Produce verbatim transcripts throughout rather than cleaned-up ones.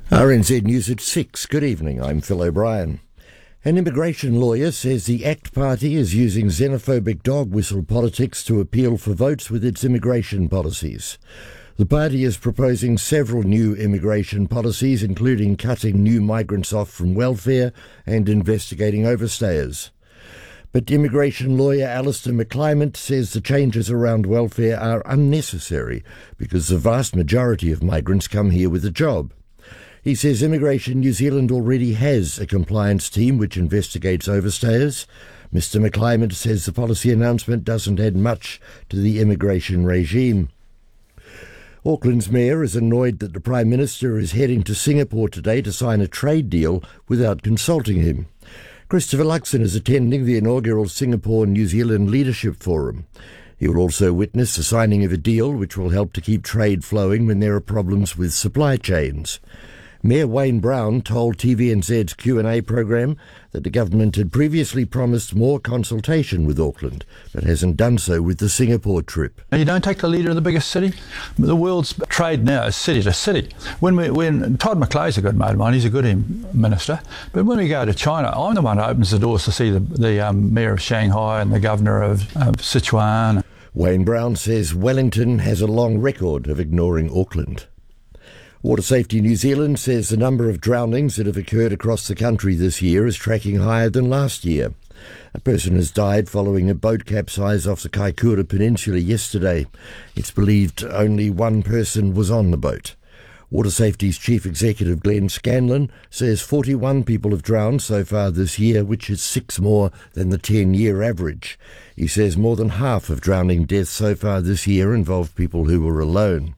R N Z News at six. Good evening, I'm Phil O'Brien. An immigration lawyer says the ACT Party is using xenophobic dog whistle politics to appeal for votes with its immigration policies. The party is proposing several new immigration policies, including cutting new migrants off from welfare and investigating overstayers. But immigration lawyer Alistair McClymont says the changes around welfare are unnecessary because the vast majority of migrants come here with a job. He says Immigration New Zealand already has a compliance team which investigates overstayers. Mister McClymont says the policy announcement doesn't add much to the immigration regime. Auckland's mayor is annoyed that the Prime Minister is heading to Singapore today to sign a trade deal without consulting him. Christopher Luxon is attending the inaugural Singapore-New Zealand Leadership Forum. He will also witness the signing of a deal which will help to keep trade flowing when there are problems with supply chains. Mayor Wayne Brown told T V N Z's Q and A program that the government had previously promised more consultation with Auckland, but hasn't done so with the Singapore trip. You don't take the leader of the biggest city. The world's trade now is city to city. When we, when Todd McClay's a good mate of mine, he's a good minister, but when we go to China, I'm the one who opens the doors to see the, the um, mayor of Shanghai and the governor of, of Sichuan. Wayne Brown says Wellington has a long record of ignoring Auckland. Water Safety New Zealand says the number of drownings that have occurred across the country this year is tracking higher than last year. A person has died following a boat capsize off the Kaikoura Peninsula yesterday. It's believed only one person was on the boat. Water Safety's Chief Executive Glenn Scanlon says forty-one people have drowned so far this year, which is six more than the ten-year average. He says more than half of drowning deaths so far this year involve people who were alone.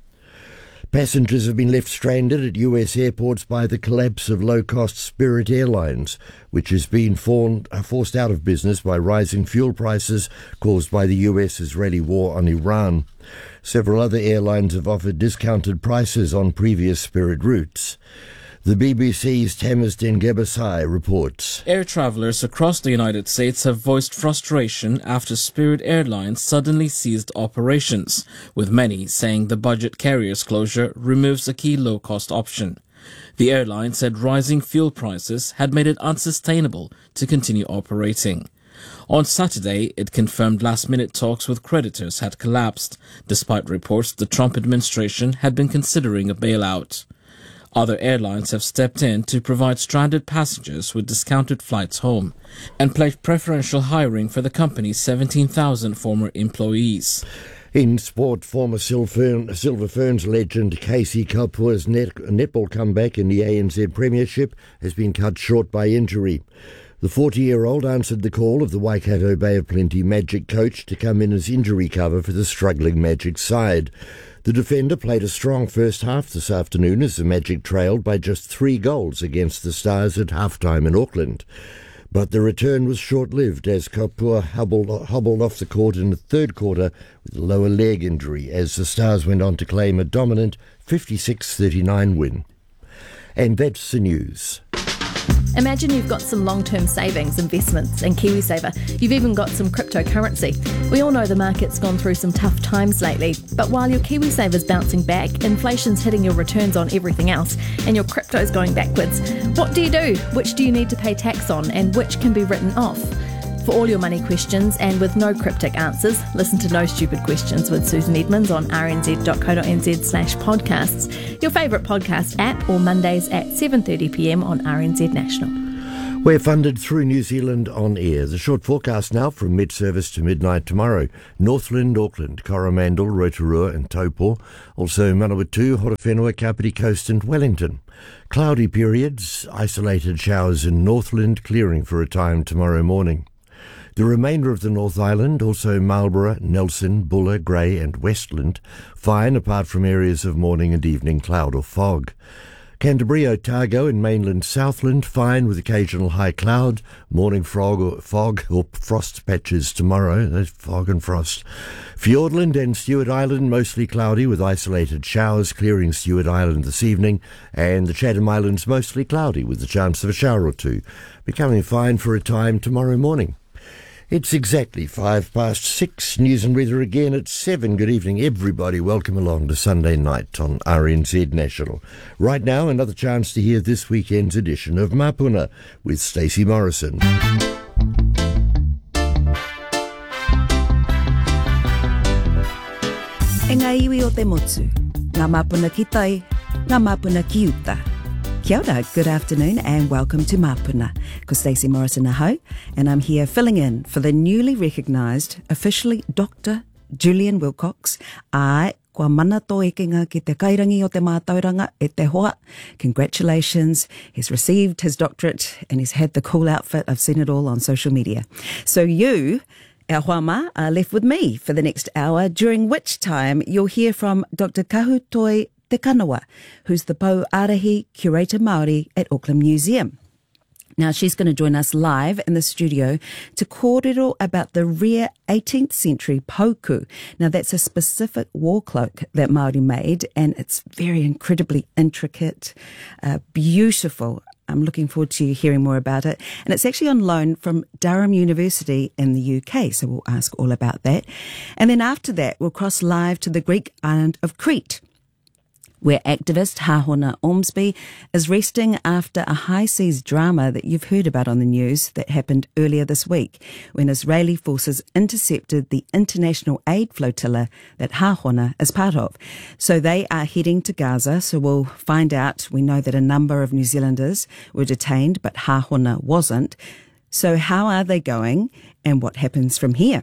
Passengers have been left stranded at U S airports by the collapse of low-cost Spirit Airlines, which has been forced out of business by rising fuel prices caused by the U S-Israeli war on Iran. Several other airlines have offered discounted prices on previous Spirit routes. The B B C's Tamas Dengebasai reports. Air travellers across the United States have voiced frustration after Spirit Airlines suddenly ceased operations, with many saying the budget carrier's closure removes a key low-cost option. The airline said rising fuel prices had made it unsustainable to continue operating. On Saturday, it confirmed last-minute talks with creditors had collapsed, despite reports the Trump administration had been considering a bailout. Other airlines have stepped in to provide stranded passengers with discounted flights home and pledged preferential hiring for the company's seventeen thousand former employees. In sport, former Silver Ferns legend Casey Kapua's net, netball comeback in the A N Z Premiership has been cut short by injury. The forty-year-old answered the call of the Waikato Bay of Plenty Magic coach to come in as injury cover for the struggling Magic side. The defender played a strong first half this afternoon as the Magic trailed by just three goals against the Stars at halftime in Auckland. But the return was short-lived as Kapua hobbled, hobbled off the court in the third quarter with a lower leg injury as the Stars went on to claim a dominant fifty-six thirty-nine win. And that's the news. Imagine you've got some long-term savings, investments and KiwiSaver. You've even got some cryptocurrency. We all know the market's gone through some tough times lately, but while your KiwiSaver's bouncing back, inflation's hitting your returns on everything else, and your crypto's going backwards. What do you do? Which do you need to pay tax on, and which can be written off? For all your money questions and with no cryptic answers, listen to No Stupid Questions with Susan Edmonds on rnz.co.nz slash podcasts, your favourite podcast app, or Mondays at seven thirty p m on R N Z National. We're funded through New Zealand On Air. The short forecast now from mid-service to midnight tomorrow. Northland, Auckland, Coromandel, Rotorua and Taupo. Also Manawatu, Horowhenua, Kapiti Coast and Wellington. Cloudy periods, isolated showers in Northland, clearing for a time tomorrow morning. The remainder of the North Island, also Marlborough, Nelson, Buller, Grey and Westland, fine apart from areas of morning and evening cloud or fog. Canterbury, Otago and mainland Southland, fine with occasional high cloud, morning fog or, fog or frost patches tomorrow, there's fog and frost. Fiordland and Stewart Island, mostly cloudy with isolated showers, clearing Stewart Island this evening, and the Chatham Islands mostly cloudy with the chance of a shower or two, becoming fine for a time tomorrow morning. It's exactly five past six. News and weather again at seven. Good evening, everybody. Welcome along to Sunday night on R N Z National. Right now, another chance to hear this weekend's edition of Mapuna with Stacey Morrison. E ngā iwi o te motu, ngā mapuna ki tai, ngā mapuna ki uta. Kia ora, good afternoon and welcome to Mapuna. Ko Stacey Morrison ahau, and I'm here filling in for the newly recognised, officially Doctor Julian Wilcox. Ai, kua mana tō ekenga ki te kairangi o te mātauranga e te hoa. Congratulations, he's received his doctorate and he's had the cool outfit. I've seen it all on social media. So you, our hoama, are left with me for the next hour, during which time you'll hear from Doctor Kahutoi Te Kanawa, who's the Pou Arahi Curator Māori at Auckland Museum. Now, she's going to join us live in the studio to kōrero about the rare eighteenth century pauku. Now, that's a specific war cloak that Māori made, and it's very incredibly intricate, uh, beautiful. I'm looking forward to hearing more about it. And it's actually on loan from Durham University in the U K, so we'll ask all about that. And then after that, we'll cross live to the Greek island of Crete, where activist Hahona Ormsby is resting after a high seas drama that you've heard about on the news that happened earlier this week, when Israeli forces intercepted the international aid flotilla that Hahona is part of. So they are heading to Gaza, so we'll find out. We know that a number of New Zealanders were detained, but Hahona wasn't. So how are they going, and what happens from here?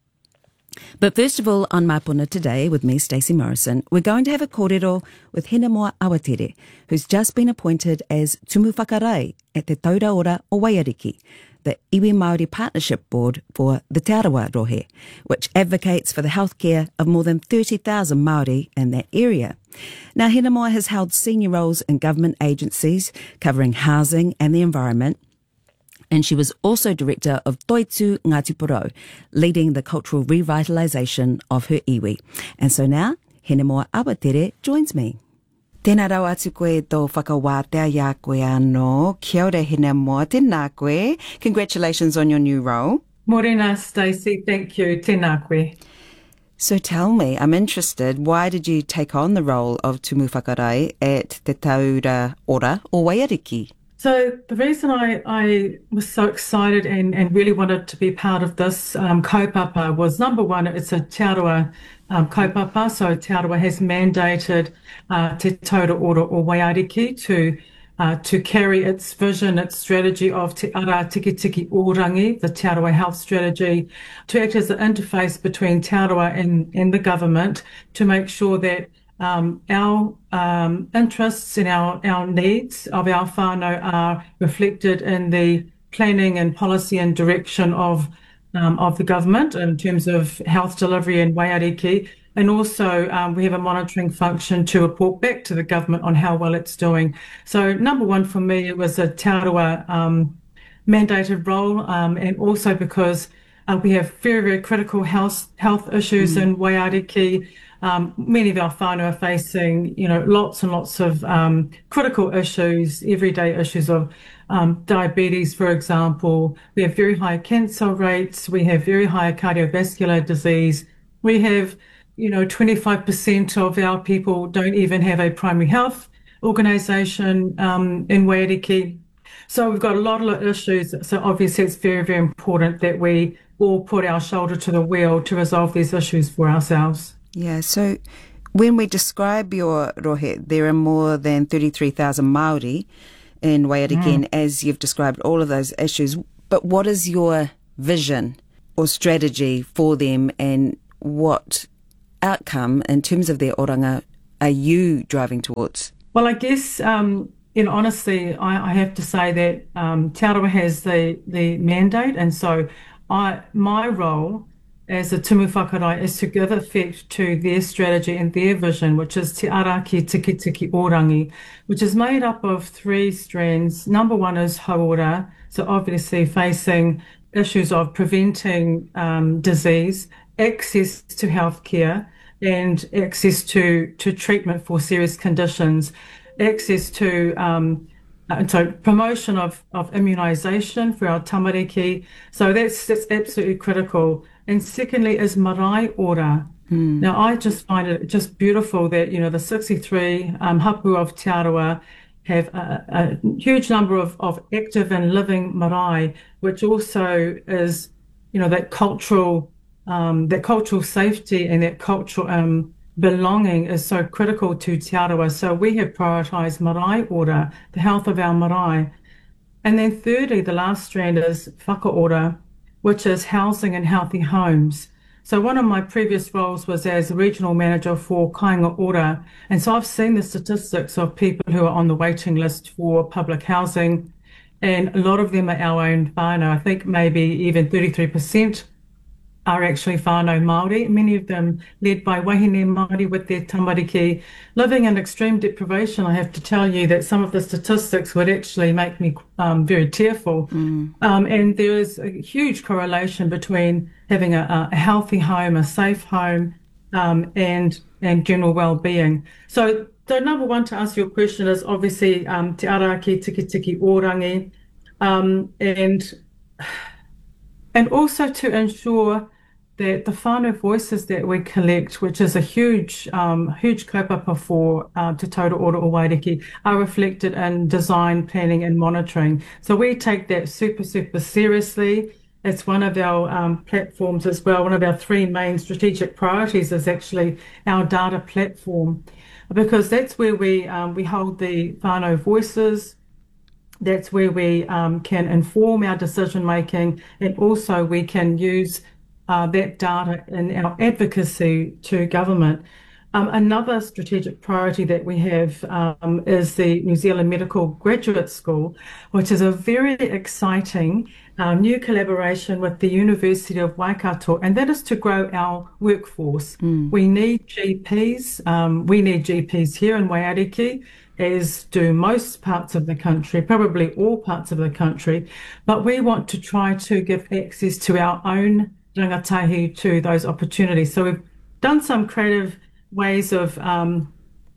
But first of all, on Mapuna today, with me, Stacey Morrison, we're going to have a kōrero with Hinemoa Awatere, who's just been appointed as tumu whakarai at Te Taura Ora o Waiariki, the Iwi Māori Partnership Board for the Te Arawa Rohe, which advocates for the healthcare of more than thirty thousand Māori in that area. Now, Hinemoa has held senior roles in government agencies covering housing and the environment, and she was also director of Toitū Ngāti Porou, leading the cultural revitalisation of her iwi. And so now, Hinemoa Awatere joins me. Tēnā rau atu koe tō whakawātea ia koe anō. Kia ora, Hinemoa, tēnā koe. Congratulations on your new role. Morena, Stacey, thank you. Tēnā koe. So tell me, I'm interested, why did you take on the role of tumu whakarai at Te Taura Ora o Waiariki? So the reason I, I was so excited and, and really wanted to be part of this um, kaupapa was, number one, it's a Te Arawa um, kaupapa. So Te Arawa has mandated uh, Te Taura Ora o Waiariki to uh, to carry its vision, its strategy of Te Ara Tiki Tiki Orangi, the Te Arawa Health Strategy, to act as the interface between Te Arawa and, and the government to make sure that Um, our um, interests and our, our needs of our whānau are reflected in the planning and policy and direction of um, of the government in terms of health delivery in Waiariki. And also um, we have a monitoring function to report back to the government on how well it's doing. So number one for me, it was a Te Arawa um, mandated role, um, and also because uh, we have very, very critical health health issues mm. in Waiariki. Um, many of our whānau are facing, you know, lots and lots of um, critical issues, everyday issues of um, diabetes, for example. We have very high cancer rates. We have very high cardiovascular disease. We have, you know, twenty-five percent of our people don't even have a primary health organisation um, in Waiariki. So we've got a lot of issues. So obviously it's very, very important that we all put our shoulder to the wheel to resolve these issues for ourselves. Yeah, so when we describe your rohe, there are more than thirty-three thousand Māori in Waiariki, mm. and as you've described all of those issues, but what is your vision or strategy for them, and what outcome in terms of their oranga are you driving towards? Well, I guess, um, you know, honestly, I, I have to say that um, Te Arawa has the, the mandate, and so I my role as a tumu whakarai is to give effect to their strategy and their vision, which is Te Ara ki Tiki Tiki Orangi, which is made up of three strands. Number one is hauora, so obviously facing issues of preventing um, disease, access to healthcare, and access to, to treatment for serious conditions, access to um, Uh, so promotion of, of immunisation for our tamariki. So that's that's absolutely critical. And secondly is marae ora. Mm. Now I just find it just beautiful that, you know, the sixty-three um, hapu of Te Arawa have a, a huge number of, of active and living marae, which also is, you know, that cultural um, that cultural safety and that cultural um, belonging is so critical to Te Arawa. So we have prioritised marae ora, the health of our marae. And then thirdly, the last strand is whakaora, which is housing and healthy homes. So one of my previous roles was as a regional manager for Kāinga Ora. And so I've seen the statistics of people who are on the waiting list for public housing. And a lot of them are our own whānau. I think maybe even thirty-three percent are actually whānau Māori, many of them led by wahine Māori with their tamariki, living in extreme deprivation. I have to tell you that some of the statistics would actually make me um, very tearful. Mm. Um, and there is a huge correlation between having a, a healthy home, a safe home, um, and and general well-being. So, so number one, to answer your question, is obviously um, te ara ki tiki tiki orangi, um, and and also to ensure that the whānau voices that we collect, which is a huge, um, huge kaupapa for uh, Te Taura Ora o Wairiki, are reflected in design, planning and monitoring. So we take that super, super seriously. It's one of our um, platforms as well. One of our three main strategic priorities is actually our data platform, because that's where we um, we hold the whānau voices. That's where we um, can inform our decision making, and also we can use Uh, that data in our advocacy to government. Um, another strategic priority that we have um, is the New Zealand Medical Graduate School, which is a very exciting uh, new collaboration with the University of Waikato, and that is to grow our workforce. Mm. We need G Ps. Um, we need G Ps here in Waiariki, as do most parts of the country, probably all parts of the country, but we want to try to give access to our own rangatahi to those opportunities. So we've done some creative ways of um,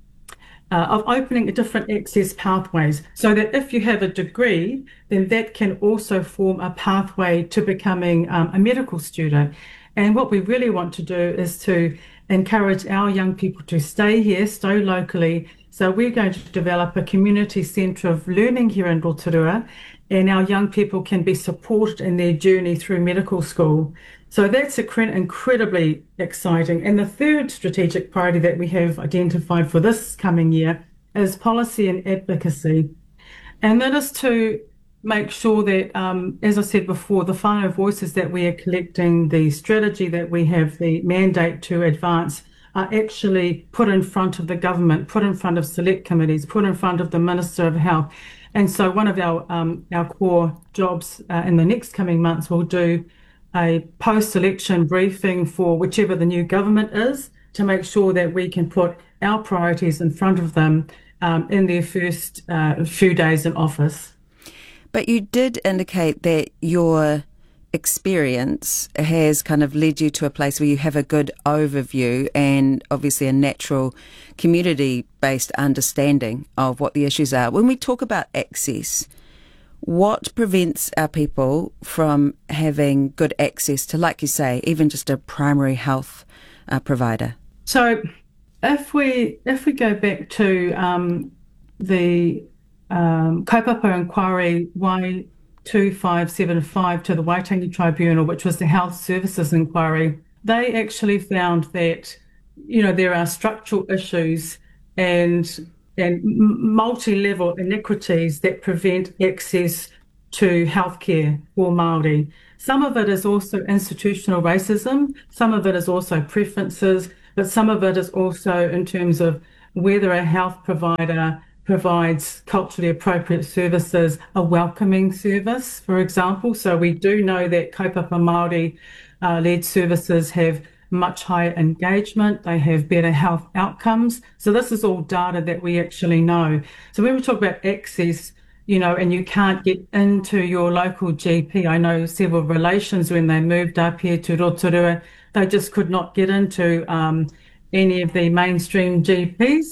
uh, of opening different access pathways, so that if you have a degree, then that can also form a pathway to becoming um, a medical student. And what we really want to do is to encourage our young people to stay here, stay locally. So we're going to develop a community centre of learning here in Rotorua, and our young people can be supported in their journey through medical school. So that's incredibly exciting. And the third strategic priority that we have identified for this coming year is policy and advocacy. And that is to make sure that, um, as I said before, the whānau voices that we are collecting, the strategy that we have, the mandate to advance, are actually put in front of the government, put in front of select committees, put in front of the Minister of Health. And so one of our um, our core jobs uh, in the next coming months will do a post-election briefing for whichever the new government is, to make sure that we can put our priorities in front of them um, in their first uh, few days in office. But you did indicate that your experience has kind of led you to a place where you have a good overview and obviously a natural community-based understanding of what the issues are. When we talk about access, what prevents our people from having good access to, like you say, even just a primary health uh, provider? So if we if we go back to um, the um, kaupapa inquiry Y two five seven five to the Waitangi Tribunal, which was the Health Services Inquiry, they actually found that, you know, there are structural issues and and multi-level inequities that prevent access to healthcare for Māori. Some of it is also institutional racism, some of it is also preferences, but some of it is also in terms of whether a health provider provides culturally appropriate services, a welcoming service, for example. So we do know that kaupapa Māori uh, led services have much higher engagement, they have better health outcomes. So this is all data that we actually know. So when we talk about access, you know, and you can't get into your local G P, I know several relations when they moved up here to Rotorua, they just could not get into um, any of the mainstream G Ps.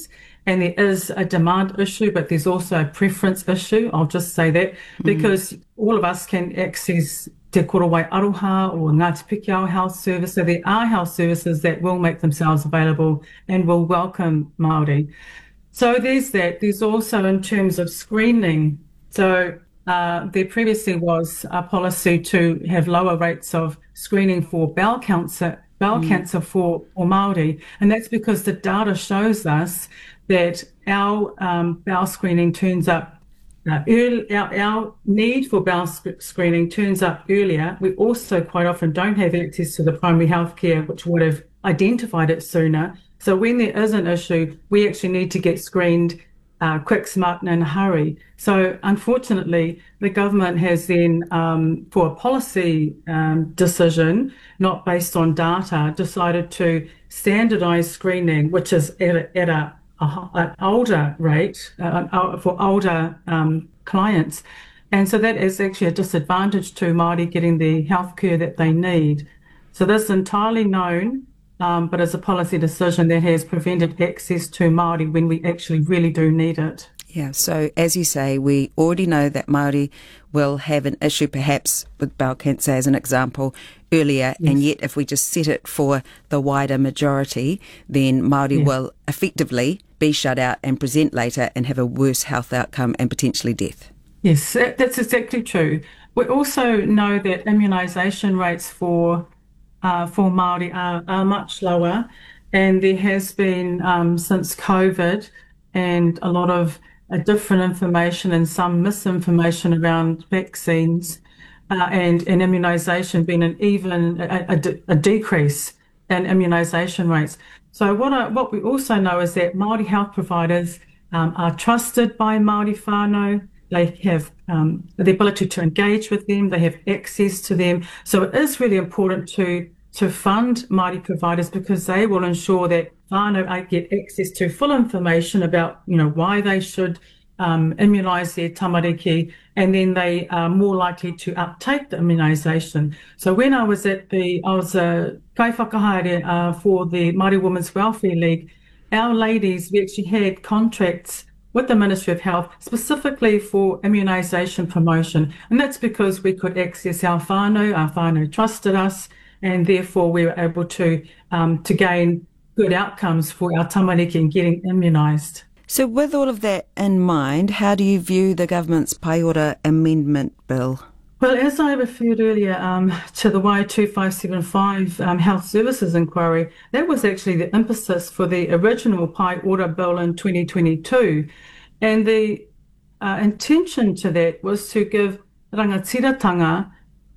and there is a demand issue, but there's also a preference issue. I'll just say that because mm. all of us can access Te Korowai Aroha or Ngāti Piki Health Service. So there are health services that will make themselves available and will welcome Māori. So there's that. There's also in terms of screening. So uh, there previously was a policy to have lower rates of screening for bowel cancer, bowel mm. cancer for, for Māori. And that's because the data shows us that our um, bowel screening turns up Uh, early, our, our need for bowel sc- screening turns up earlier. We also quite often don't have access to the primary health care, which would have identified it sooner. So when there is an issue, we actually need to get screened uh, quick, smart, and in a hurry. So unfortunately, the government has then, um, for a policy um, decision, not based on data, decided to standardise screening, which is at a, at a an older rate uh, for older um, clients. And so that is actually a disadvantage to Māori getting the health care that they need. So this is entirely known, um, but as a policy decision that has prevented access to Māori when we actually really do need it. Yeah, so as you say, we already know that Māori will have an issue perhaps with bowel cancer as an example earlier, yes. and yet if we just set it for the wider majority, then Māori yes. will effectively be shut out and present later and have a worse health outcome and potentially death. Yes, that, that's exactly true. We also know that immunisation rates for uh, for Māori are, are much lower, and there has been um, since COVID and a lot of uh, different information and some misinformation around vaccines uh, and, and immunisation being an even a, a, a decrease in immunisation rates. So what I, what we also know is that Māori health providers um, are trusted by Māori whānau. They have um, the ability to engage with them. They have access to them. So it is really important to to fund Māori providers because they will ensure that whānau get access to full information about, you know, why they should um, immunise their tamariki, and then they are more likely to uptake the immunisation. So when I was at the, I was a kaiwhakahaere uh, for the Māori Women's Welfare League, our ladies, we actually had contracts with the Ministry of Health specifically for immunisation promotion. And that's because we could access our whānau, our whānau trusted us, and therefore we were able to um, to gain good outcomes for our tamariki in getting immunised. So with all of that in mind, how do you view the government's Pai Ora Amendment Bill? Well, as I referred earlier um, to the Y two five seven five um, Health Services Inquiry, that was actually the impetus for the original Pai Ora Bill in twenty twenty-two. And the uh, intention to that was to give rangatiratanga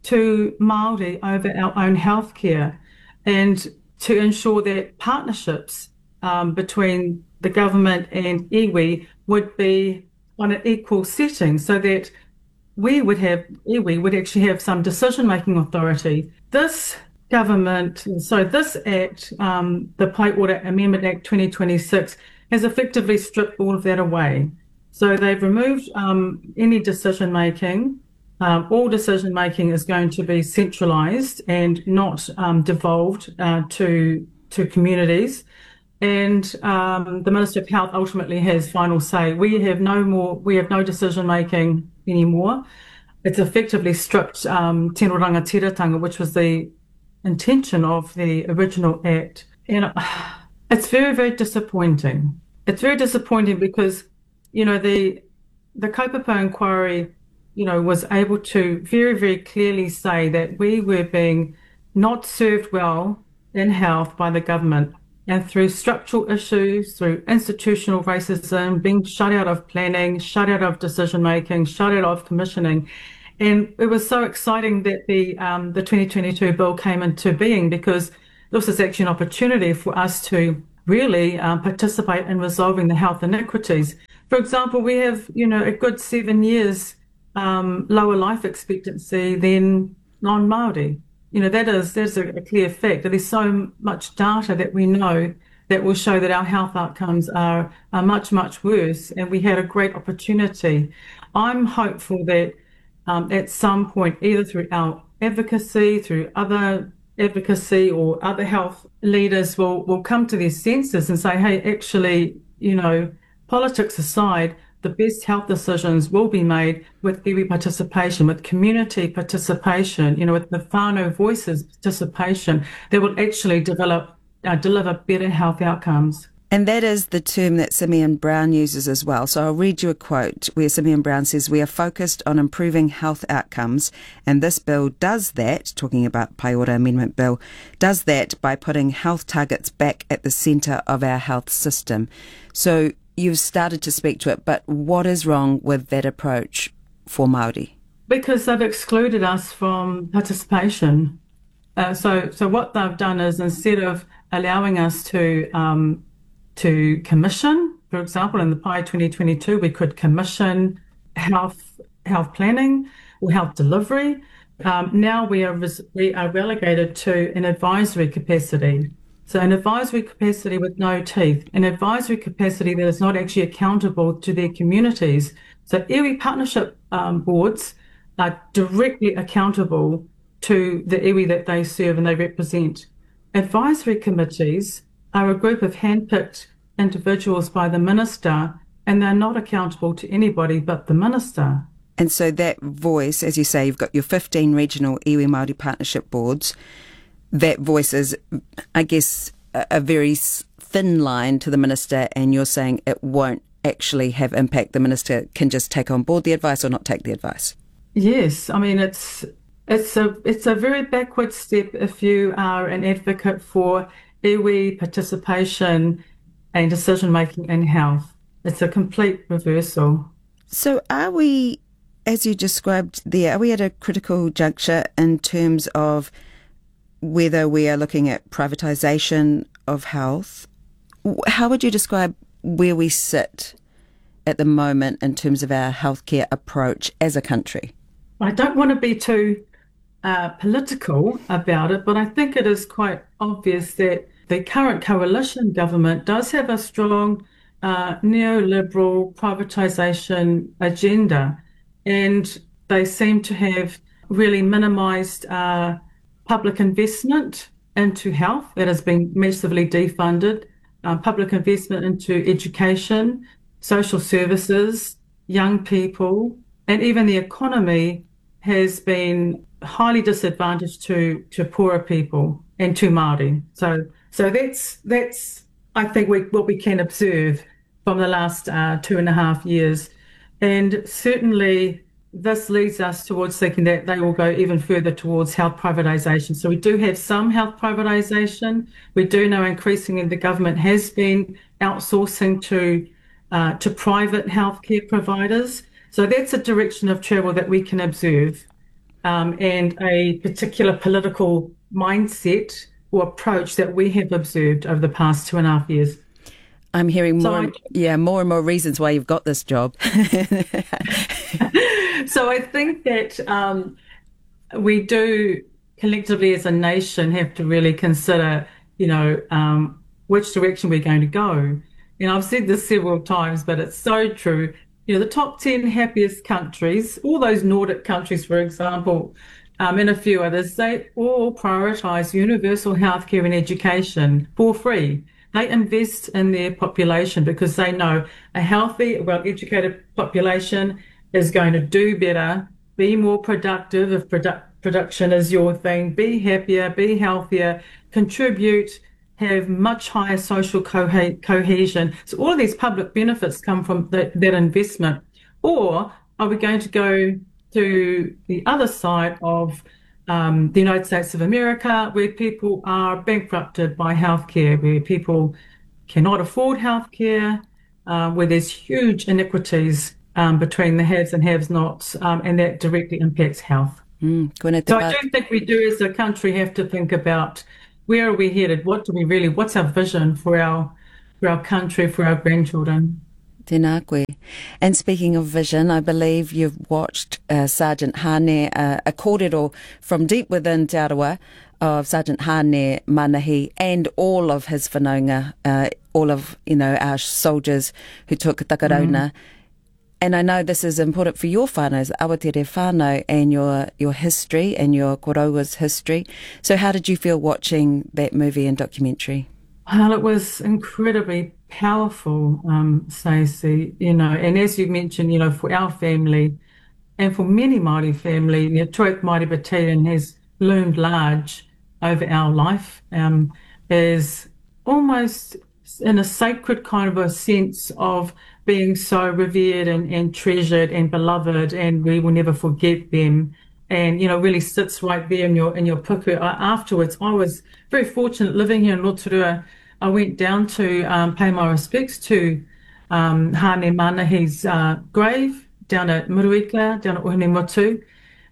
to Māori over our own healthcare and to ensure that partnerships um, between the government and iwi would be on an equal setting so that we would have, iwi would actually have some decision-making authority. This government, so this Act, um, the Pai Ora Amendment Act twenty twenty-six, has effectively stripped all of that away. So they've removed um, any decision-making. Um, all decision-making is going to be centralised and not um, devolved uh, to to communities. And um, the Minister of Health ultimately has final say. We have no more, we have no decision-making anymore. It's effectively stripped um, tēnā rangatiratanga, which was the intention of the original Act. And uh, it's very, very disappointing. It's very disappointing because, you know, the the Kaupapa inquiry, you know, was able to very, very clearly say that we were being not served well in health by the government. And through structural issues, through institutional racism, being shut out of planning, shut out of decision-making, shut out of commissioning. And it was so exciting that the um, the twenty twenty-two bill came into being because this is actually an opportunity for us to really um, participate in resolving the health inequities. For example, we have, you know, a good seven years um, lower life expectancy than non-Māori. You know, that is that's a, a clear fact. There's so much data that we know that will show that our health outcomes are, are much, much worse, and we had a great opportunity. I'm hopeful that um, at some point, either through our advocacy, through other advocacy or other health leaders will, will come to their senses and say, hey, actually, you know, politics aside, the best health decisions will be made with iwi participation, with community participation, you know, with the whānau voices participation that will actually develop, uh, deliver better health outcomes. And that is the term that Simeon Brown uses as well. So I'll read you a quote where Simeon Brown says, "We are focused on improving health outcomes, and this bill does that," talking about Paiora Amendment Bill, "does that by putting health targets back at the centre of our health system." So you've started to speak to it, but what is wrong with that approach for Māori? Because they've excluded us from participation. Uh, so, so what they've done is, instead of allowing us to um, to commission, for example, in the P I twenty twenty-two, we could commission health health planning or health delivery. Um, now we are res- we are relegated to an advisory capacity. So an advisory capacity with no teeth, an advisory capacity that is not actually accountable to their communities. So iwi partnership um, boards are directly accountable to the iwi that they serve and they represent. Advisory committees are a group of handpicked individuals by the minister, and they're not accountable to anybody but the minister. And so that voice, as you say, you've got your fifteen regional iwi Māori partnership boards. That voice is, I guess, a, a very thin line to the minister, and you're saying it won't actually have impact. The minister can just take on board the advice or not take the advice. Yes, I mean, it's it's a it's a very backward step if you are an advocate for iwi participation and decision-making in health. It's a complete reversal. So are we, as you described there, are we at a critical juncture in terms of whether we are looking at privatisation of health? How would you describe where we sit at the moment in terms of our healthcare approach as a country? I don't want to be too uh, political about it, but I think it is quite obvious that the current coalition government does have a strong uh, neoliberal privatisation agenda, and they seem to have really minimised uh, public investment into health that has been massively defunded, uh, public investment into education, social services, young people, and even the economy has been highly disadvantaged to, to poorer people and to Māori. So so that's, that's I think, we, what we can observe from the last uh, two and a half years. And certainly this leads us towards thinking that they will go even further towards health privatisation. So we do have some health privatisation. We do know increasingly the government has been outsourcing to uh, to private healthcare providers. So that's a direction of travel that we can observe, um, and a particular political mindset or approach that we have observed over the past two and a half years. I'm hearing So more, I- and, yeah, more and more reasons why you've got this job. So I think that um, we do collectively as a nation have to really consider, you know, um, which direction we're going to go. You know, I've said this several times, but it's so true. You know, the top ten happiest countries, all those Nordic countries, for example, um, and a few others, they all prioritise universal healthcare and education for free. They invest in their population because they know a healthy, well-educated population is going to do better, be more productive if produ- production is your thing, be happier, be healthier, contribute, have much higher social co- cohesion. So all of these public benefits come from that, that investment. Or are we going to go to the other side of um, the United States of America, where people are bankrupted by healthcare, where people cannot afford healthcare, uh, where there's huge inequities um, between the haves and have-nots, um, and that directly impacts health. Mm, kona te So pa- I do think we do as a country have to think about where are we headed? What do we really, what's our vision for our, for our country, for our grandchildren? Tēnā koe. And speaking of vision, I believe you've watched uh, Sergeant Hane, uh, a kōrero from deep within Te Arawa of Sergeant Hane Manahi and all of his whanaunga, uh, all of, you know, our soldiers who took Takarauna. Mm. And I know this is important for your whānau's, Awatere whānau, and your, your history and your koraua's history. So how did you feel watching that movie and documentary? Well, it was incredibly powerful, um, Stacey, you know, and as you mentioned, you know, for our family and for many Māori family, the Tuareg Māori Battalion has loomed large over our life, um, as almost in a sacred kind of a sense of being so revered and, and treasured and beloved, and we will never forget them. And, you know, really sits right there in your in your puku. I, afterwards, I was very fortunate living here in Rotorua. I went down to um, pay my respects to um, Hane Manahi's uh, grave down at Muruika, down at Ohinemotu.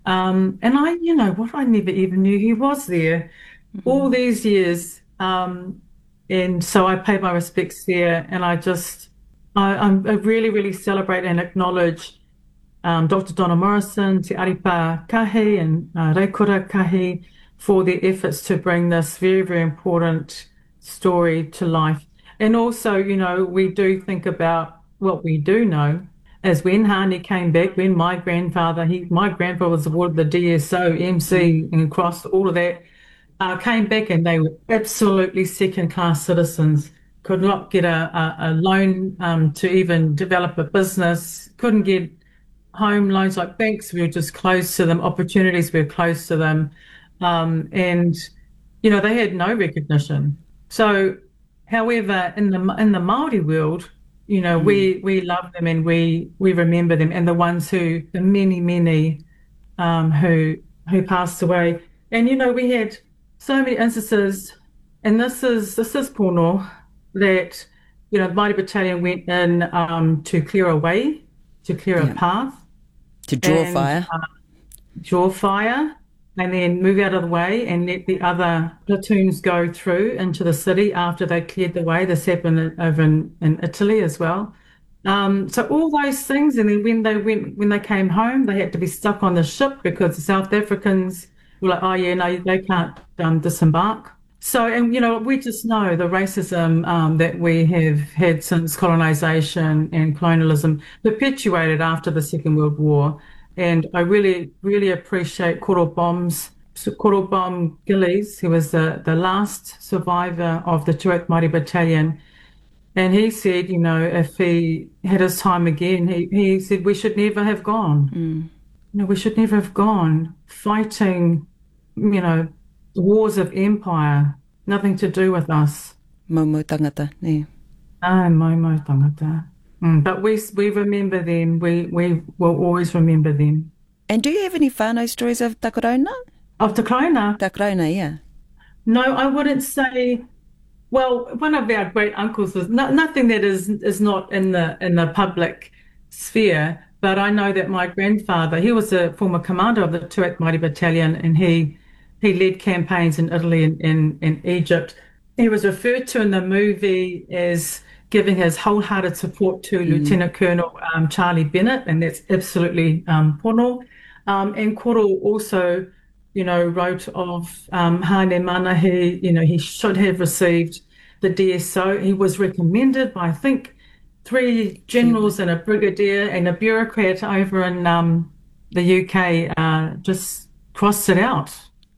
Um, and I, you know, what I never even knew he was there mm-hmm. all these years. Um, and so I paid my respects there, and I just, I, I'm, I really, really celebrate and acknowledge Um, Doctor Donna Morrison, Te Aripa Kahi and uh, Reikura Kahi for their efforts to bring this very, very important story to life. And also, you know, we do think about what we do know, as when Hane came back, when my grandfather, he, my grandfather was awarded the D S O, M C, and across all of that, uh, came back and they were absolutely second-class citizens, could not get a, a, a loan um, to even develop a business, couldn't get home loans like banks, we were just close to them, opportunities we were close to them. Um, and, you know, they had no recognition. So, however, in the in the Māori world, you know, mm. we, we love them and we, we remember them, and the ones who, the many, many um, who who passed away. And, you know, we had so many instances, and this is, this is pono, that, you know, the Māori Battalion went in um, to clear a way, to clear yeah. a path. To draw and, fire. Uh, draw fire, and then move out of the way and let the other platoons go through into the city after they cleared the way. This happened over in, in Italy as well. Um, so all those things, and then when they went, when they came home, they had to be stuck on the ship because the South Africans were like, oh yeah, no, they can't um, disembark. So, and you know, we just know the racism um, that we have had since colonisation and colonialism perpetuated after the Second World War. And I really, really appreciate Koro Bomb's, Koro Bomb Gillies, who was the, the last survivor of the Tuareg Māori Battalion. And he said, you know, if he had his time again, he, he said we should never have gone. Mm. You know, we should never have gone fighting, you know, wars of empire, nothing to do with us. Momo tangata, yeah. Ah, momo tangata. Mm, but we we remember them. We we will always remember them. And do you have any whānau stories of Takarauna? Of Takarauna? Takarauna, yeah. No, I wouldn't say. Well, one of our great uncles was no, nothing that is is not in the in the public sphere. But I know that my grandfather, he was a former commander of the Tuareg Māori Battalion, and he. He led campaigns in Italy and in, in Egypt. He was referred to in the movie as giving his wholehearted support to mm. Lieutenant Colonel um, Charlie Bennett, and that's absolutely um, pono. Um, and Koro also, you know, wrote of um, Hane Manahi, you know, he should have received the D S O. He was recommended by, I think, three generals and a brigadier and a bureaucrat over in um, the U K uh, just crossed it out.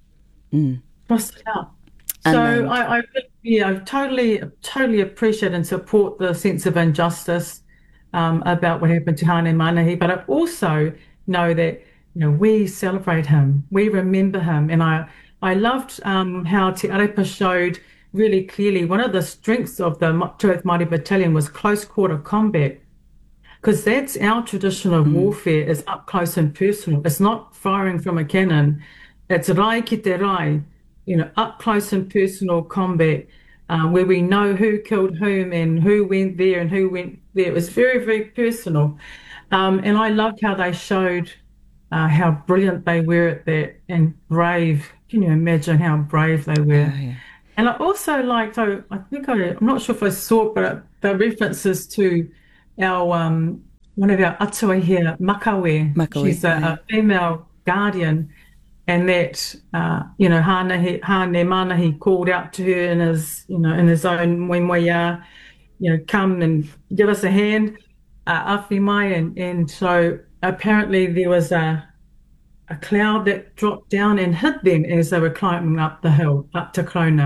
Mm. Crossed it out. So I, I, yeah, I totally, totally appreciate and support the sense of injustice um, about what happened to Hane Manahi, but I also know that, you know, we celebrate him, we remember him, and I, I loved um, how Te Arepa showed really clearly one of the strengths of the Tuareg Māori Battalion was close quarter combat, because that's our traditional mm. warfare, is up close and personal. It's not firing from a cannon. It's rai ki te rai, you know, up close and personal combat, um, where we know who killed whom and who went there and who went there. It was very, very personal. Um, and I loved how they showed uh, how brilliant they were at that, and brave. Can you imagine how brave they were? Oh, yeah. And I also liked, I, I think, I, I'm not sure if I saw it, but the references to our, um, one of our atua here, Makawe. Makawe. She's a, yeah. a female guardian. And that, uh, you know, Hane, Hane Manahi called out to her in his, you know, in his own moimoia, you know, come and give us a hand, uh, awhi mai. And, and so apparently there was a, a cloud that dropped down and hit them as they were climbing up the hill, up to Krona.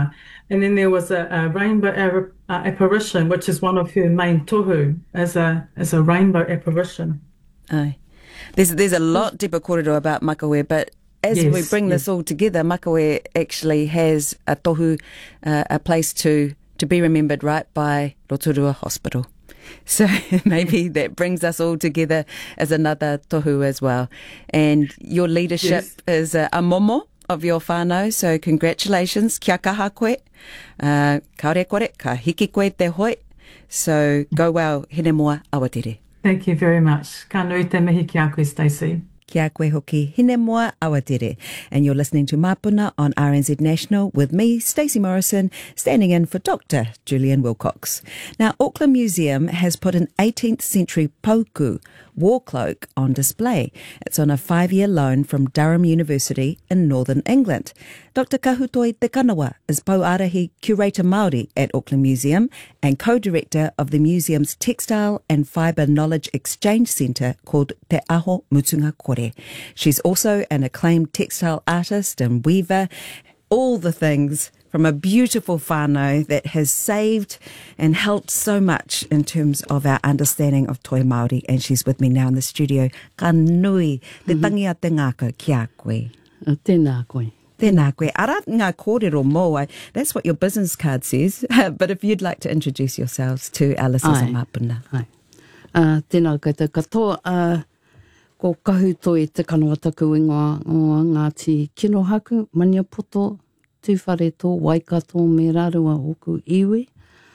And then there was a, a rainbow uh, apparition, which is one of her main tohu, as a as a rainbow apparition. Aye. There's there's a lot Deepa kōrero about Makawe, but as Yes, we bring yes. this all together, Makawe actually has a tohu, uh, a place to, to be remembered right by Rotorua Hospital. So maybe that brings us all together as another tohu as well. And your leadership Yes. is a, a momo of your whānau, so congratulations, kia kaha koe, uh, kaore kore, ka hiki koe te hoi. So go well, hene moa awatere. Thank you very much. Ka nui te mihi ki a koe, Stacey. Kia koe hoki, hine moa awatere. And you're listening to Mapuna on R N Z National with me, Stacey Morrison, standing in for Doctor Julian Wilcox. Now, Auckland Museum has put an eighteenth century pauku war cloak on display. It's on a five-year loan from Durham University in Northern England. Doctor Kahutoi Te Kanawa is Pouarahi Curator Māori at Auckland Museum and co-director of the museum's Textile and Fibre Knowledge Exchange Centre called Te Aho Mutunga Kore. She's also an acclaimed textile artist and weaver, all the things from a beautiful whānau that has saved and helped so much in terms of our understanding of toi Māori. And she's with me now in the studio. Ka nui, te tangi a te ngākau kia koe. Uh, Tēnā koe. Tēnā koe. Ara ngā kōrero mō. That's what your business card says. But if you'd like to introduce yourselves to our listeners Ai. on Mapuna. Ai. Uh, tēnā koe te katoa. Uh, ko kahutoi te kanoa taku ingoa o Ngāti Kinohaku, Maniapoto, Tūwhareto, Waikato, me rarua oku iwi.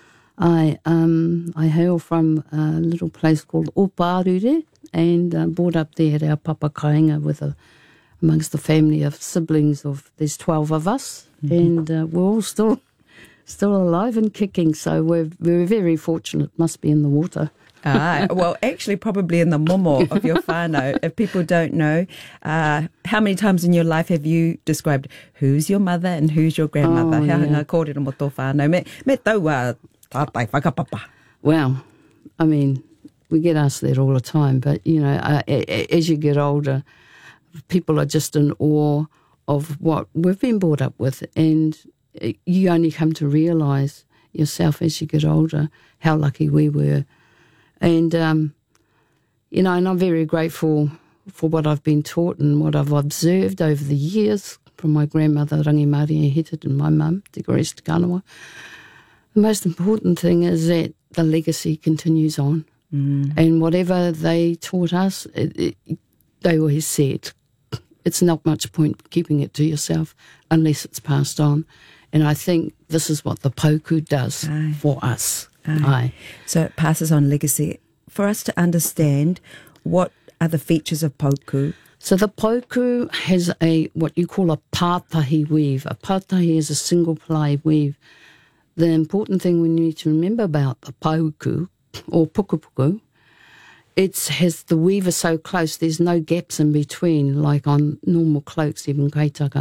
I, um, I hail from a little place called Oparure and uh, brought up there at our papa kāinga with a, amongst the family of siblings of, there's twelve of us, mm-hmm. and uh, we're all still still alive and kicking, so we're, we're very fortunate, must be in the water. Ah, well, actually, probably in the momo of your whānau. If people don't know, uh, how many times in your life have you described who's your mother and who's your grandmother? Oh, How yeah. ngā kōrero mo tō whānau? Me, me taua tātai whakapapa. Well, I mean, we get asked that all the time, but, you know, uh, a- a- as you get older, people are just in awe of what we've been brought up with, and uh, you only come to realise yourself as you get older how lucky we were. And, um, you know, and I'm very grateful for what I've been taught and what I've observed over the years from my grandmother, Rangi Māori Heted, and my mum, Te Grace Te Kanawa. The most important thing is that the legacy continues on. Mm. And whatever they taught us, it, it, they always said, it's not much point keeping it to yourself unless it's passed on. And I think this is what the pauku does Aye. for us. Aye. Aye. So it passes on legacy. For us to understand, what are the features of pauku? So the pauku has a what you call a pātahi weave. A pātahi is a single ply weave. The important thing we need to remember about the pauku, or pukupuku, it has the weave is so close, there's no gaps in between, like on normal cloaks, even kaitaka.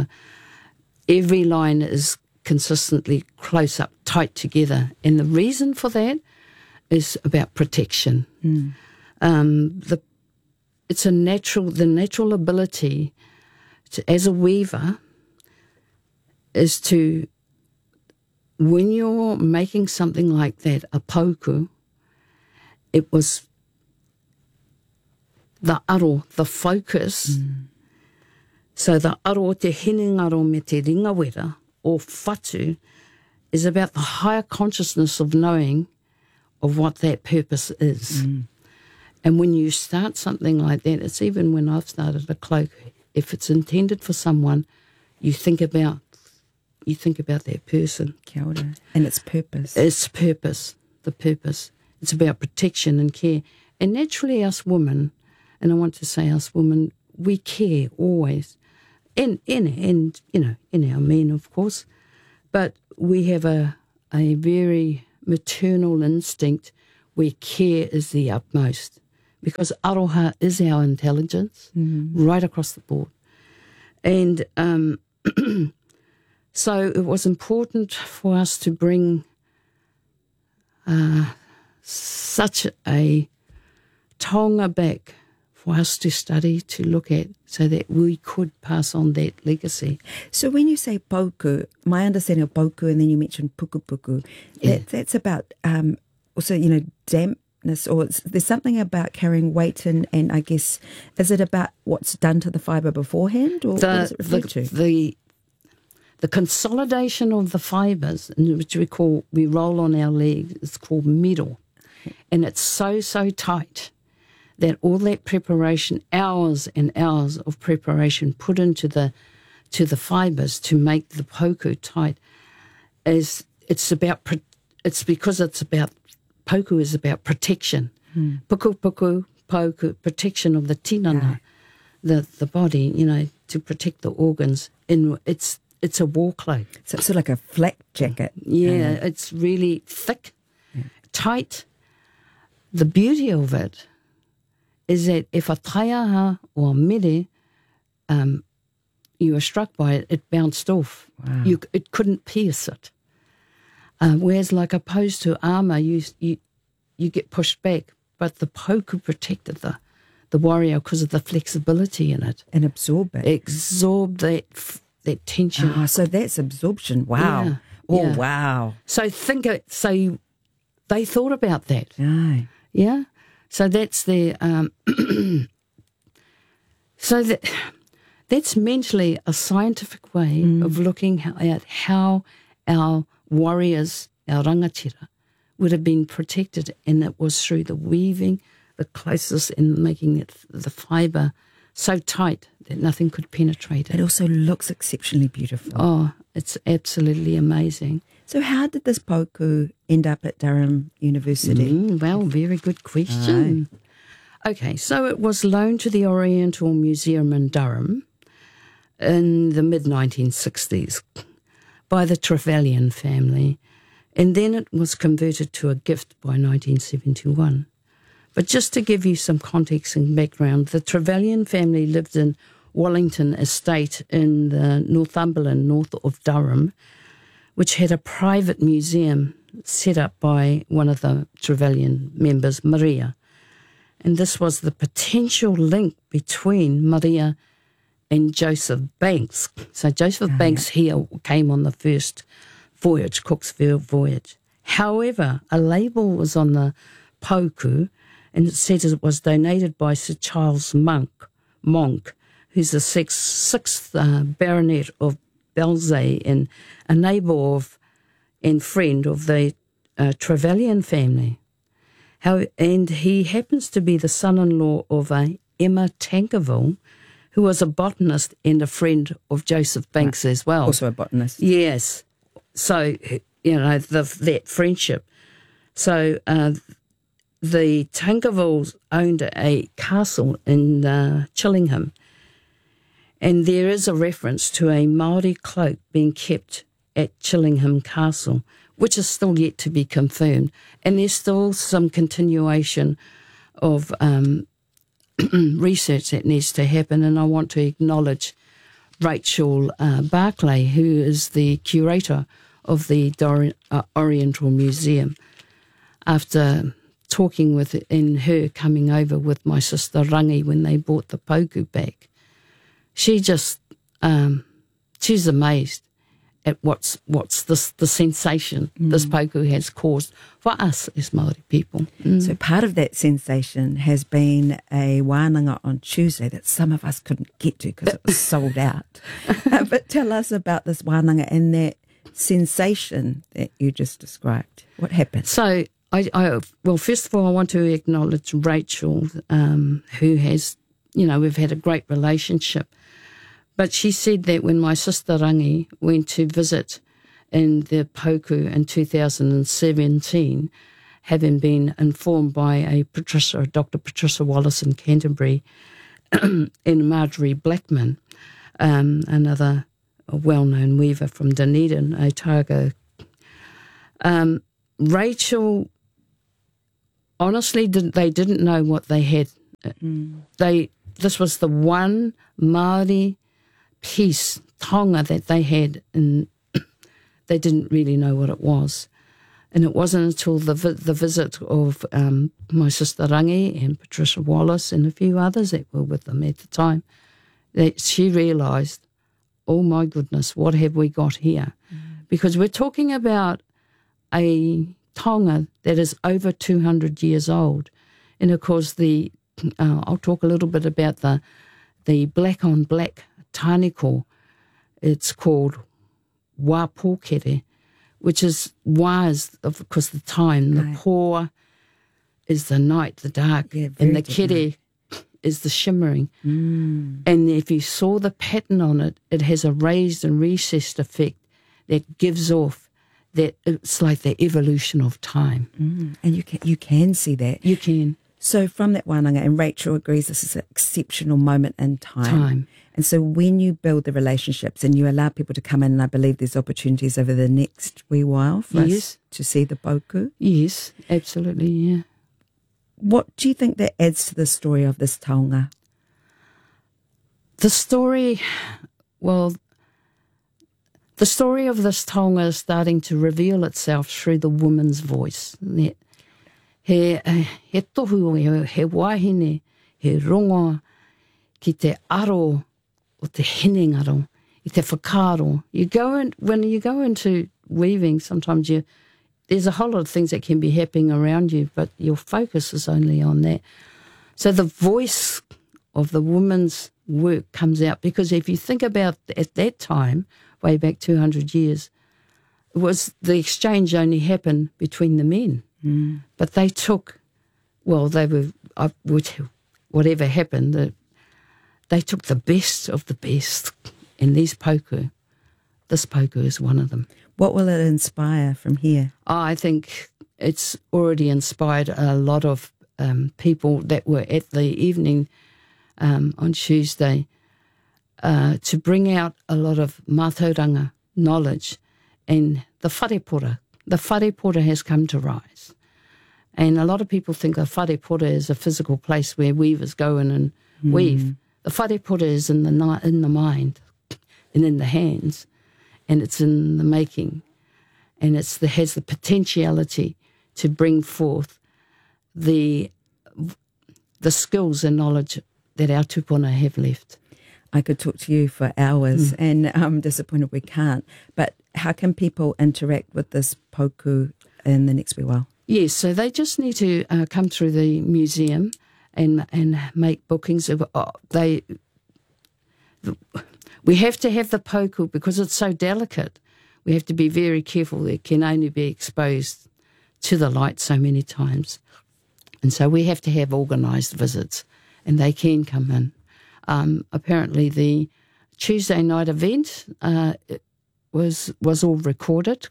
Every line is consistently close up, tight together. And the reason for that is about protection. Mm. Um, the it's a natural, the natural ability to, as a weaver, is to, when you're making something like that, a pauku, it was the aro, the focus. Mm. So the aro, te hinengaro me te ringawera, or whatu, is about the higher consciousness of knowing of what that purpose is. Mm. And when you start something like that, it's even when I've started a cloak, if it's intended for someone, you think about you think about that person. Kia ora. And its purpose. Its purpose, the purpose. It's about protection and care. And naturally us women, and I want to say us women, we care always. And, and, and you know, in our men, of course. But we have a, a very maternal instinct where care is the utmost. Because aroha is our intelligence, mm-hmm. right across the board. And um, so it was important for us to bring uh, such a taonga back for us to study, to look at, so that we could pass on that legacy. So when you say poku, my understanding of poku, and then you mentioned puku puku, Yeah. that, that's about um, also, you know, dampness, or it's, there's something about carrying weight, and, and I guess, is it about what's done to the fibre beforehand, or what does The, it refer the, to? the, the consolidation of the fibres, which we call, we roll on our leg, is called middle. And it's so, so tight that all that preparation, hours and hours of preparation put into the to the fibres to make the poku tight, is it's about it's because it's about poku is about protection. Hmm. Puku puku poku, protection of the tinana, the the body, you know, to protect the organs. In it's it's a war cloak. So it's sort of like a flak jacket. Yeah, uh, it's really thick, yeah. tight. The beauty of it is that if a taiaha or a mere, um, you were struck by it, it bounced off. Wow. You, it couldn't pierce it. Uh, whereas, like opposed to armour, you, you you get pushed back. But the poku protected the the warrior because of the flexibility in it. And absorb it. Absorb that that tension. Ah, so that's absorption. Wow. Yeah, oh, yeah. wow. So think it. So they thought about that. Aye. Yeah. So that's their, um, so that that's mentally a scientific way mm. of looking at how our warriors, our rangatira, would have been protected, and it was through the weaving, the closest, and making it the fibre so tight that nothing could penetrate it. It also looks exceptionally beautiful. Oh, it's absolutely amazing. So how did this poku end up at Durham University? Mm, well, very good question. Aye. Okay, so it was loaned to the Oriental Museum in Durham in the mid nineteen sixties by the Trevelyan family, and then it was converted to a gift by nineteen seventy-one. But just to give you some context and background, the Trevelyan family lived in Wallington Estate in the Northumberland, north of Durham, which had a private museum set up by one of the Trevelyan members, Maria. And this was the potential link between Maria and Joseph Banks. So Joseph oh, Banks yeah. here came on the first voyage, Cooksville voyage. However, a label was on the poku, and it said it was donated by Sir Charles Monk, Monk, who's the sixth, sixth uh, baronet of Belzay and a neighbour of and friend of the uh, Trevelyan family. How, and he happens to be the son-in-law of uh, Emma Tankerville, who was a botanist and a friend of Joseph Banks right. as well. Also a botanist. Yes. So, you know, the, that friendship. So uh, the Tankervilles owned a castle in uh, Chillingham, and there is a reference to a Māori cloak being kept at Chillingham Castle, which is still yet to be confirmed. And there's still some continuation of um, research that needs to happen. And I want to acknowledge Rachel uh, Barclay, who is the curator of the Dor- uh, Oriental Museum. After talking with and her coming over with my sister Rangi when they brought the poku back, she just, um, she's amazed at what's what's this the sensation mm. this poku has caused for us as Māori people. Mm. So part of that sensation has been a wānanga on Tuesday that some of us couldn't get to because it was sold out. uh, but tell us about this wānanga and that sensation that you just described. What happened? So, I, I well, first of all, I want to acknowledge Rachel, um, who has, you know, we've had a great relationship. But she said that when my sister Rangi went to visit in the poku in two thousand seventeen, having been informed by a Patricia, Doctor Patricia Wallace in Canterbury, and Marjorie Blackman, um, another well-known weaver from Dunedin, Otago. Um, Rachel, honestly, didn't, they didn't know what they had. Mm. They This was the one Māori piece, tonga, that they had, and they didn't really know what it was. And it wasn't until the vi- the visit of um, my sister Rangi and Patricia Wallace and a few others that were with them at the time that she realised, oh my goodness, what have we got here? Mm. Because we're talking about a taonga that is over two hundred years old. And of course, the uh, I'll talk a little bit about the the black on black tāniko. It's called wā pōkere, which is wā is of course the time, the right. pō is the night, the dark, yeah, and the different. kere is the shimmering. Mm. And if you saw the pattern on it, it has a raised and recessed effect that gives off that it's like the evolution of time. Mm. And you can, you can see that. You can. So from that wānanga, and Rachel agrees this is an exceptional moment in time. Time. And so when you build the relationships and you allow people to come in, and I believe there's opportunities over the next wee while for Yes. us to see the poku. Yes, absolutely, yeah. What do you think that adds to the story of this taonga? The story, well, the story of this taonga is starting to reveal itself through the woman's voice. He, he, he tohu, he, he wahine, he rongo, ki te aro o te hinengaro, i te whakaro. You go in, when you go into weaving, sometimes you there's a whole lot of things that can be happening around you, but your focus is only on that. So the voice of the woman's work comes out, because if you think about at that time, way back two hundred years, it was the exchange only happened between the men. Mm. But they took, well, they were, I, which, whatever happened, the, they took the best of the best. And these poku, this poku is one of them. What will it inspire from here? I think it's already inspired a lot of um, people that were at the evening um, on Tuesday uh, to bring out a lot of mātauranga knowledge and the wharepora. The wharepora has come to rise. And a lot of people think a wharepora is a physical place where weavers go in and mm. weave. The wharepora is in the, in the mind and in the hands. And it's in the making, and it's the, has the potentiality to bring forth the the skills and knowledge that our tupuna have left. I could talk to you for hours, Mm. and I'm disappointed we can't. But how can people interact with this poku in the next wee while? Yes, so they just need to uh, come through the museum and and make bookings. Of, uh, they. The, We have to have the poku because it's so delicate. We have to be very careful. It can only be exposed to the light so many times. And so we have to have organised visits, and they can come in. Um, apparently the Tuesday night event uh, was was all recorded,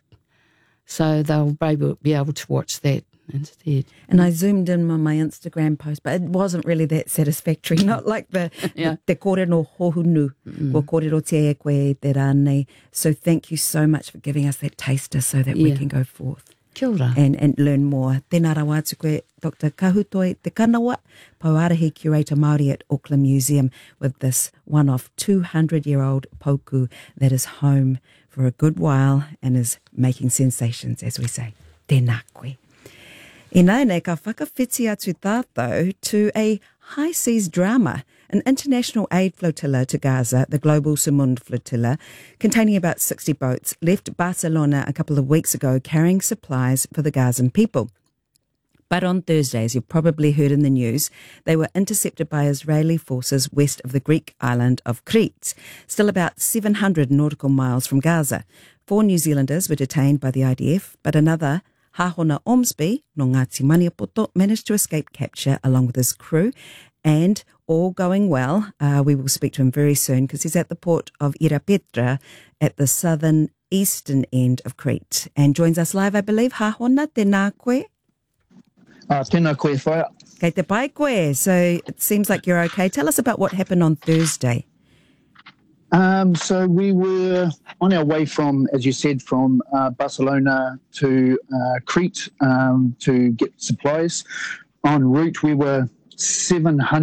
so they'll be able, be able to watch that instead. And I zoomed in on my Instagram post, but it wasn't really that satisfactory, not like the Yeah. te kore no hohunu, mm. ko kōrero te e koe te rānei. So thank you so much for giving us that taster so that we Yeah. can go forth Kia ora. and, and learn more. Tēnā rawa atu koe, Doctor Kahutoi Te Kanawa, Pauarahi Curator Māori at Auckland Museum, with this one-off two hundred year old poku that is home for a good while and is making sensations, as we say. Tēnā koe. I nei nei ka whakawhiti atu tātou to a high seas drama, an international aid flotilla to Gaza, the Global Sumund Flotilla, containing about sixty boats, left Barcelona a couple of weeks ago carrying supplies for the Gazan people. But on Thursday, as you've probably heard in the news, they were intercepted by Israeli forces west of the Greek island of Crete, still about seven hundred nautical miles from Gaza. Four New Zealanders were detained by the I D F, but another, Hahona Ormsby, no Ngāti Maniapoto, managed to escape capture along with his crew, and all going well. Uh, we will speak to him very soon because he's at the port of Irapetra at the southern eastern end of Crete and joins us live, I believe. Hahona, tēnā koe. Uh, tēnā koe whaia. Kei te pai koe. So it seems like you're okay. Tell us about what happened on Thursday. Um, so we were on our way from, as you said, from uh, Barcelona to uh, Crete um, to get supplies. En route, we were seven hundred